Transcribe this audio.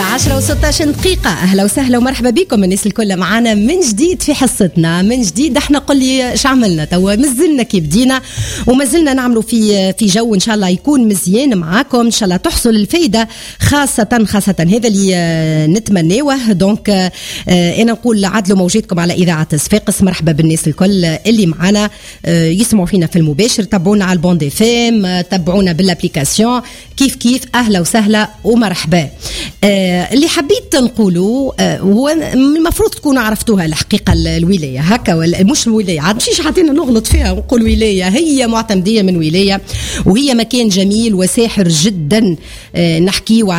10:16 أهلا وسهلا ومرحبا بكم الناس الكل معنا من جديد في حصتنا من جديد. احنا قل لي ايش عملنا توا، مازلنا كي بدينا ومازلنا نعملوا في جو ان شاء الله يكون مزيان معاكم، ان شاء الله تحصل الفايده خاصه هذا اللي نتمناوه. دونك انا نقول عدلوا موجودكم على اذاعه صفاقس. مرحبا بالناس الكل اللي معنا يسمعوا فينا في المباشر، تابعونا على البون دي فيم، تابعونا بالابليكاسيون، كيف اهلا وسهلا ومرحبا. اللي حبيت نقوله هو المفروض تكونوا عرفتوها الحقيقة الولاية هكا، ولا مش الولاية عاد مشيش حاطين نغلط فيها ونقول ولاية، هي معتمدية من ولاية وهي مكان جميل وساحر جدا. نحكيه